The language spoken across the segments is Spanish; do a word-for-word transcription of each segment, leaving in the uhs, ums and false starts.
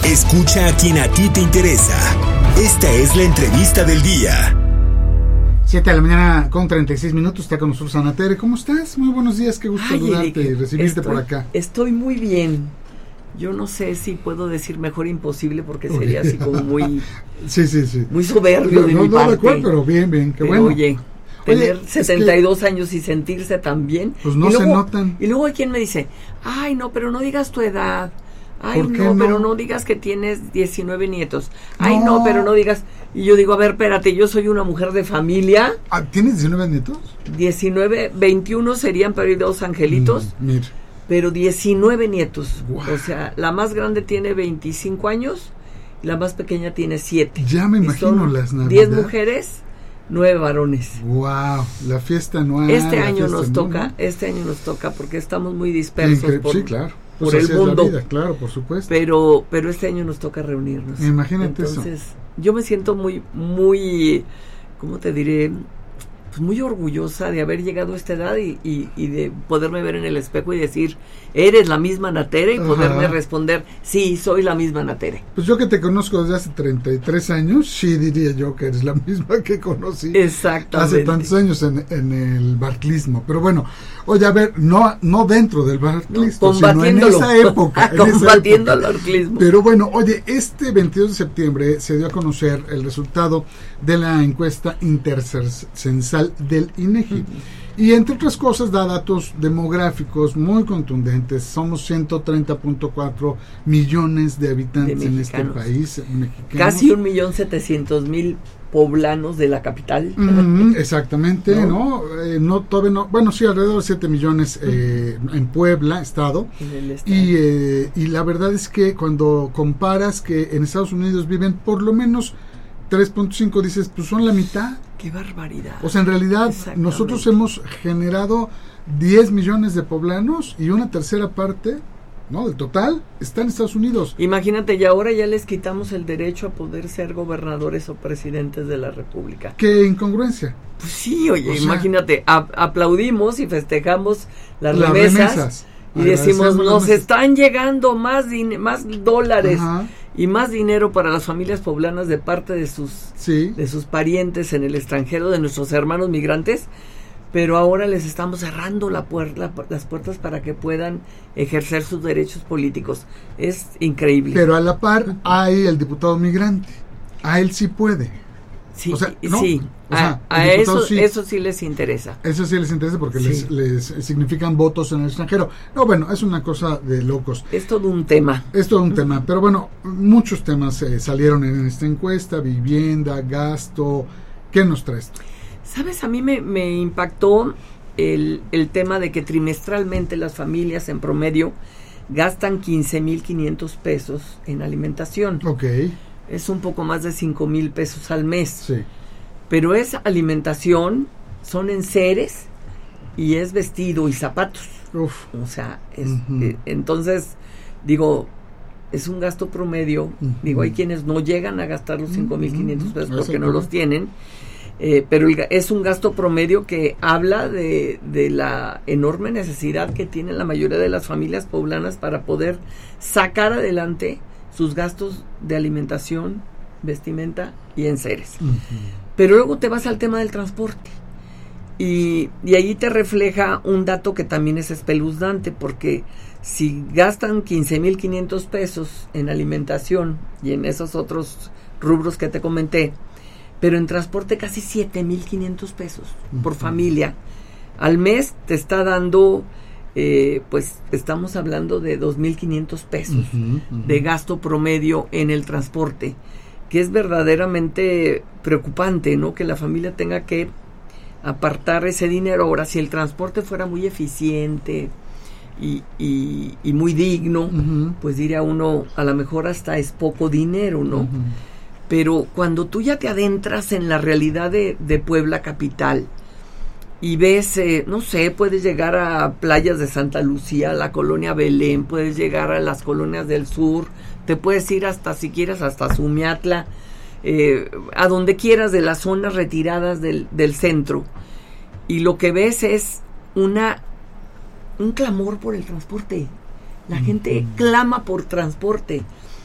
Escucha a quien a ti te interesa. Esta es la entrevista del día. siete de la mañana con treinta y seis minutos, está con nosotros Ana Tere. ¿Cómo estás? Muy buenos días, qué gusto Ay, saludarte y recibirte estoy, por acá. Estoy muy bien. Yo no sé si puedo decir mejor imposible porque sería así como muy sí, sí, sí. muy soberbio no, de no, mi no, parte. de acuerdo, pero bien, bien, qué pero bueno. Oye, tener Oye, setenta y dos es que, años y sentirse tan bien. Pues no y luego, se notan. Y luego hay quien me dice, ay no, pero no digas tu edad. Ay ¿Por qué no, no? pero no digas que tienes diecinueve nietos. Ay No. no, pero no digas. Y yo digo, a ver, espérate, yo soy una mujer de familia. Ah, ¿tienes diecinueve nietos? diecinueve, veintiuno serían, pero hay dos angelitos. Mm, mira. Pero diecinueve nietos. Wow. O sea, la más grande tiene veinticinco años y la más pequeña tiene siete. Ya me Y imagino son las navidades. diez mujeres, nueve varones. Wow, la fiesta anual. Este la año fiesta nos anual. toca, este año nos toca porque estamos muy dispersos Incre- por, sí, claro. por Pues el así es la mundo. vida, claro, por supuesto. Pero, pero este año nos toca reunirnos. Imagínate eso. Entonces, yo me siento muy, muy, ¿cómo te diré? Pues muy orgullosa de haber llegado a esta edad y, y, y de poderme ver en el espejo y decir, eres la misma Ana Tere, y Ajá. poderme responder, sí, soy la misma Ana Tere. Pues yo que te conozco desde hace treinta y tres años, sí diría yo que eres la misma que conocí Exactamente. hace tantos años en, en el bartlismo. Pero bueno, oye, a ver, no no dentro del bartlismo, No, sino en esa época. en esa combatiendo época. al alcoholismo. Pero bueno, oye, este veintidós de septiembre se dio a conocer el resultado de la encuesta intercensal del INEGI. Uh-huh. Y entre otras cosas da datos demográficos muy contundentes. Somos ciento treinta punto cuatro millones de habitantes de en este país. Mexicanos. Casi un millón setecientos mil poblanos de la capital. Mm, exactamente, ¿no? ¿No? Eh, no, todavía no, bueno, sí, alrededor de siete millones eh, en Puebla, estado. En el estado. Y, eh, y la verdad es que cuando comparas que en Estados Unidos viven por lo menos tres punto cinco, dices, pues son la mitad. ¡Qué barbaridad! O sea, en realidad nosotros hemos generado diez millones de poblanos y una tercera parte, ¿no?, del total está en Estados Unidos. Imagínate, y ahora ya les quitamos el derecho a poder ser gobernadores o presidentes de la República. ¡Qué incongruencia! Pues sí, oye, o sea, imagínate, a, aplaudimos y festejamos las, las remesas, remesas y decimos, nos remesas. están llegando más, din- más dólares. Ajá. Y más dinero para las familias poblanas de parte de sus sí. de sus parientes en el extranjero, de nuestros hermanos migrantes, pero ahora les estamos cerrando la puerta, las puertas para que puedan ejercer sus derechos políticos. Es increíble. Pero a la par hay el diputado migrante. A él sí puede. Sí, o sea, ¿no? sí. O sea, a, a el eso, sí. eso sí les interesa. Eso sí les interesa porque Sí. les, les significan votos en el extranjero. No, bueno, es una cosa de locos. Es todo un tema. Es todo un tema, pero bueno, muchos temas eh, salieron en esta encuesta: vivienda, gasto. ¿Qué nos traes? ¿Sabes? A mí me, me impactó el, el tema de que trimestralmente las familias en promedio gastan quince mil quinientos pesos en alimentación. Ok. Es un poco más de cinco mil pesos al mes. Sí. Pero es alimentación, son enseres y es vestido y zapatos. Uf. O sea, es, Uh-huh. eh, entonces, digo, es un gasto promedio. Uh-huh. Digo, hay quienes no llegan a gastar los cinco mil quinientos pesos Uh-huh. porque no los tienen. Eh, pero el, es un gasto promedio que habla de, de la enorme necesidad que tienen la mayoría de las familias poblanas para poder sacar adelante sus gastos de alimentación, vestimenta y enseres. Uh-huh. Pero luego te vas al tema del transporte y, y ahí te refleja un dato que también es espeluznante, porque si gastan quince mil quinientos pesos en alimentación y en esos otros rubros que te comenté, pero en transporte casi siete mil quinientos pesos uh-huh. por familia, al mes te está dando, eh, pues estamos hablando de dos mil quinientos pesos uh-huh, uh-huh. de gasto promedio en el transporte, que es verdaderamente preocupante, ¿no? Que la familia tenga que apartar ese dinero. Ahora, si el transporte fuera muy eficiente y, y, y muy digno, uh-huh. pues diría uno, a lo mejor hasta es poco dinero, ¿no? Uh-huh. Pero cuando tú ya te adentras en la realidad de, de Puebla capital y ves, eh, no sé, puedes llegar a playas de Santa Lucía, a la colonia Belén, puedes llegar a las colonias del sur, te puedes ir hasta, si quieres, hasta Xumiatla, eh, a donde quieras de las zonas retiradas del, del centro, y lo que ves es una un clamor por el transporte. La uh-huh. gente clama por transporte.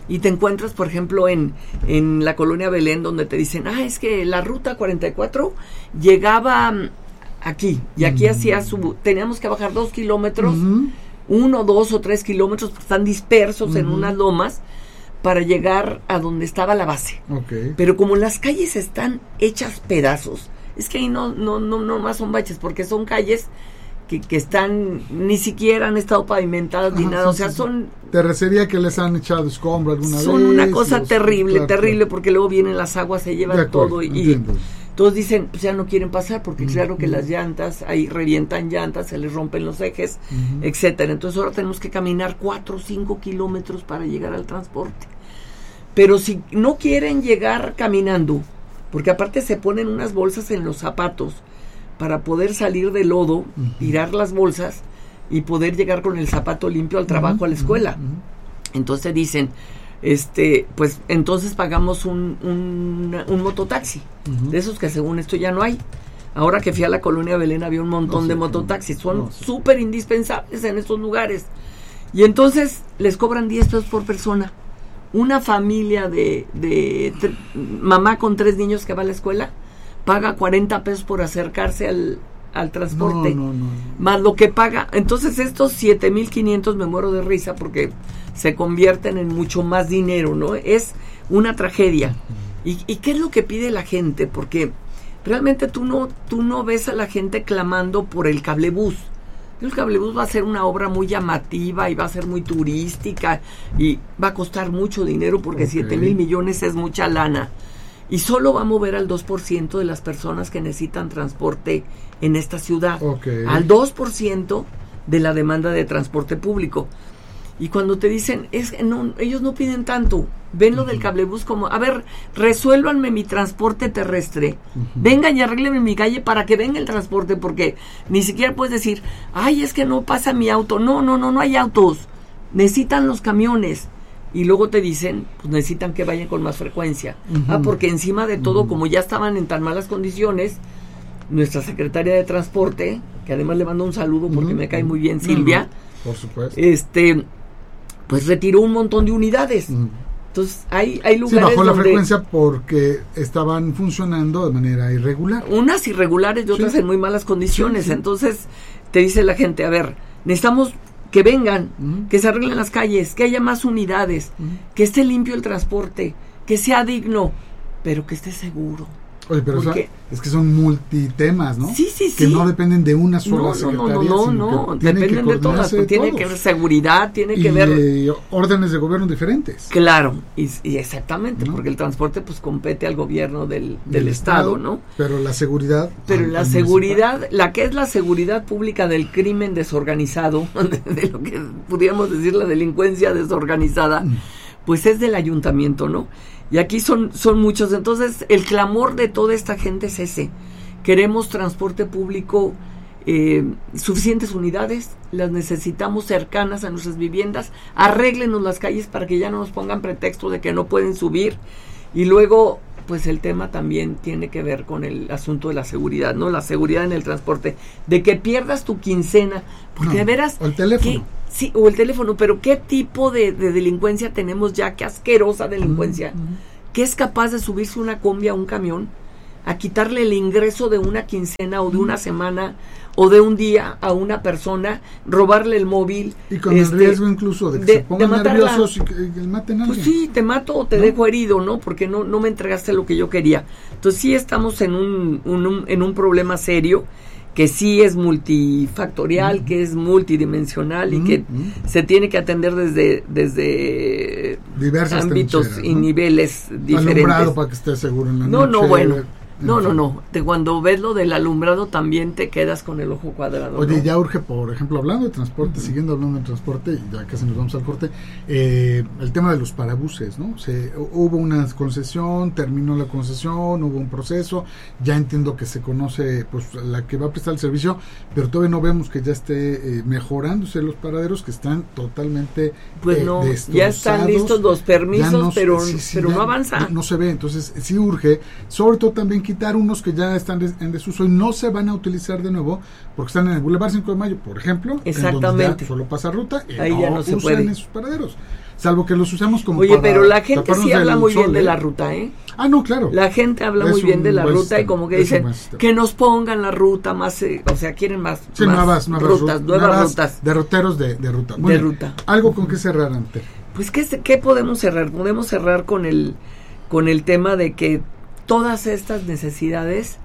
y te encuentras, por ejemplo, en, en la colonia Belén, donde te dicen, ah, es que la ruta cuarenta y cuatro llegaba aquí, y aquí uh-huh. hacía su, teníamos que bajar dos kilómetros, uh-huh. uno, dos o tres kilómetros, porque están dispersos uh-huh. en unas lomas, para llegar a donde estaba la base. Okay. Pero como las calles están hechas pedazos, es que ahí no, no, no, no más son baches, porque son calles que, que están, ni siquiera han estado pavimentadas Ajá, ni nada, sí, o sea, sí, son... Terracería que les han echado escombro alguna son vez. Son una cosa los, terrible, claro, terrible, claro. porque luego vienen las aguas, se llevan acuerdo, todo y... Entiendo. Todos dicen, pues ya no quieren pasar, porque Uh-huh. claro que las llantas, ahí revientan llantas, se les rompen los ejes, Uh-huh. etcétera. Entonces ahora tenemos que caminar cuatro o cinco kilómetros para llegar al transporte. Pero si no quieren llegar caminando, porque aparte se ponen unas bolsas en los zapatos para poder salir del lodo, uh-huh. tirar las bolsas y poder llegar con el zapato limpio al trabajo, uh-huh. a la escuela. Uh-huh. Entonces dicen, este, pues entonces pagamos un, un, un mototaxi, uh-huh. de esos que según esto ya no hay. Ahora que fui a la colonia Belén había un montón no, de sí, mototaxis, son no, súper sí. indispensables en estos lugares. Y entonces les cobran diez pesos por persona. Una familia de, de tre- mamá con tres niños que va a la escuela paga cuarenta pesos por acercarse al, al transporte, no, no, no. más lo que paga. Entonces estos siete mil quinientos me muero de risa porque se convierten en mucho más dinero, ¿no? Es una tragedia. ¿Y, y qué es lo que pide la gente? Porque realmente tú no, tú no ves a la gente clamando por el cablebús. El cablebús va a ser una obra muy llamativa y va a ser muy turística y va a costar mucho dinero porque siete okay. mil millones es mucha lana. Y solo va a mover al dos por ciento de las personas que necesitan transporte en esta ciudad. Okay. Al dos por ciento de la demanda de transporte público. Y cuando te dicen, es que no, ellos no piden tanto, ven lo uh-huh. del cablebús como, a ver, resuélvanme mi transporte terrestre, uh-huh. vengan y arréglenme mi calle para que venga el transporte, porque ni siquiera puedes decir, ay, es que no pasa mi auto, no, no, no, no hay autos, necesitan los camiones, y luego te dicen, pues necesitan que vayan con más frecuencia, uh-huh. ah, porque encima de todo, uh-huh. como ya estaban en tan malas condiciones, nuestra secretaria de transporte, que además le mando un saludo porque uh-huh. me cae muy bien, Silvia, uh-huh. por supuesto, este... pues retiró un montón de unidades. Mm. Entonces, hay, hay lugares sí, bajó donde... la frecuencia porque estaban funcionando de manera irregular. Unas irregulares y otras sí. en muy malas condiciones. Sí, sí. Entonces, te dice la gente, a ver, necesitamos que vengan, mm. que se arreglen las calles, que haya más unidades, mm. que esté limpio el transporte, que sea digno, pero que esté seguro. Oye, pero o sea, es que son multitemas, ¿no? Sí, sí, sí. Que no dependen de una sola no, secretaría, no, no, sino no, que tienen dependen que de todas. de Tiene todos. que ver seguridad, tiene y que ver... Eh, órdenes de gobierno diferentes. Claro, y, y exactamente, ¿no? ¿No? Porque el transporte pues compete al gobierno del, del, del estado, estado, ¿no? Pero la seguridad... Pero al, la al seguridad, municipal. la que es la seguridad pública del crimen desorganizado, de, de lo que pudiéramos decir la delincuencia desorganizada, mm. pues es del ayuntamiento, ¿no? Y aquí son, son muchos. Entonces, el clamor de toda esta gente es ese. Queremos transporte público, eh, suficientes unidades, las necesitamos cercanas a nuestras viviendas, arréglenos las calles para que ya no nos pongan pretexto de que no pueden subir. Y luego, pues el tema también tiene que ver con el asunto de la seguridad, ¿no? La seguridad en el transporte, de que pierdas tu quincena, porque no, de veras... o el teléfono. ¿qué? Sí, o el teléfono, pero ¿qué tipo de, de delincuencia tenemos ya? ¿Qué asquerosa delincuencia? Uh-huh. ¿Que es capaz de subirse una combi a un camión, a quitarle el ingreso de una quincena o de una semana o de un día a una persona, robarle el móvil? Y con este, el riesgo incluso de que de, se pongan nerviosos y que, que maten a alguien. Pues sí, te mato o te ¿no? dejo herido, ¿no? Porque no, no me entregaste lo que yo quería. Entonces sí estamos en un, un, un, en un problema serio, que sí es multifactorial, mm. que es multidimensional mm. y que mm. se tiene que atender desde desde diversas ámbitos y ¿no? niveles diferentes. Alumbrado para que esté seguro en la no, noche. No, bueno. No, no, no. De cuando ves lo del alumbrado también te quedas con el ojo cuadrado. Oye, ¿no? ya urge, por ejemplo, hablando de transporte, uh-huh. siguiendo hablando de transporte, y ya casi nos vamos al corte, eh, el tema de los parabuses, ¿no? Se, hubo una concesión, terminó la concesión, hubo un proceso, ya entiendo que se conoce pues la que va a prestar el servicio, pero todavía no vemos que ya esté eh, mejorándose los paraderos que están totalmente pues eh, no, ya están listos los permisos, no, pero, sí, sí, pero no avanza. No, no se ve, entonces sí urge, sobre todo también quitar unos que ya están des, en desuso y no se van a utilizar de nuevo porque están en el Boulevard cinco de Mayo, por ejemplo, exactamente, en donde ya solo pasa ruta y ahí no, ya no se usan puede esos paraderos. salvo que los usamos como Oye, para pero la gente taparnos sí habla del muy sol, bien de ¿eh? la ruta, ¿eh? Ah, no, claro. La gente habla Es muy bien un de la buen ruta sistema, y como que es un dicen buen sistema. que nos pongan la ruta más, eh, o sea, quieren más, Sí, más nuevas, nuevas rutas, ru- nuevas, nuevas rutas. derroteros de, de ruta. Muy De bien. ruta. Algo con que cerrar antes. Pues, ¿qué, se- ¿qué podemos cerrar? Podemos cerrar con el, con el tema de que todas estas necesidades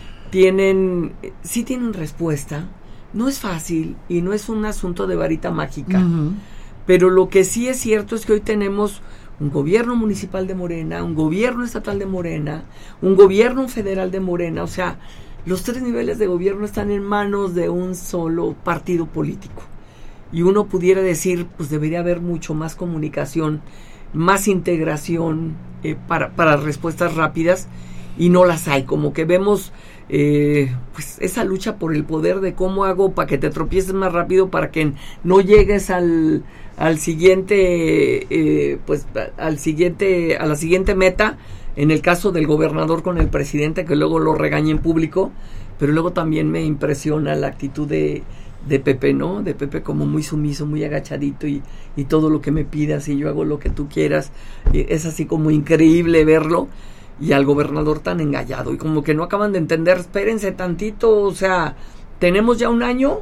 tienen, sí tienen respuesta. No es fácil y no es un asunto de varita mágica. Uh-huh. Pero lo que sí es cierto es que hoy tenemos un gobierno municipal de Morena, un gobierno estatal de Morena, un gobierno federal de Morena. O sea, los tres niveles de gobierno están en manos de un solo partido político. Y uno pudiera decir, pues debería haber mucho más comunicación, más integración eh, para, para respuestas rápidas, y no las hay. Como que vemos eh, pues esa lucha por el poder de cómo hago para que te tropieces más rápido, para que no llegues al, al siguiente, eh, pues al siguiente, a la siguiente meta. En el caso del gobernador con el presidente, que luego lo regaña en público, pero luego también me impresiona la actitud de de Pepe, ¿no? De Pepe como muy sumiso, muy agachadito y, y todo lo que me pidas y yo hago lo que tú quieras. Y es así como increíble verlo, y al gobernador tan engallado y como que no acaban de entender. Espérense tantito, o sea, tenemos ya un año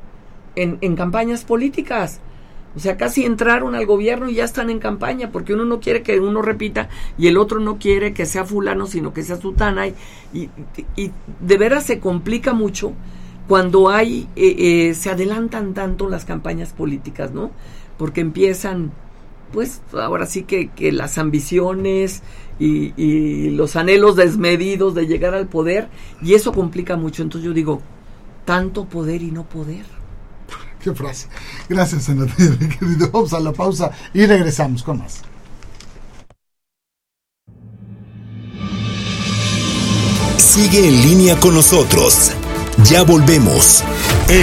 en, en campañas políticas. O sea, casi entraron al gobierno y ya están en campaña, porque uno no quiere que uno repita y el otro no quiere que sea fulano, sino que sea sutana, y, y, y de veras se complica mucho cuando hay, eh, eh, se adelantan tanto las campañas políticas, ¿no? Porque empiezan, pues, ahora sí que, que las ambiciones y, y los anhelos desmedidos de llegar al poder, y eso complica mucho. Entonces yo digo, tanto poder y no poder. Qué frase. Gracias, senador, querido. Vamos a la pausa y regresamos con más. Sigue en línea con nosotros. Ya volvemos. El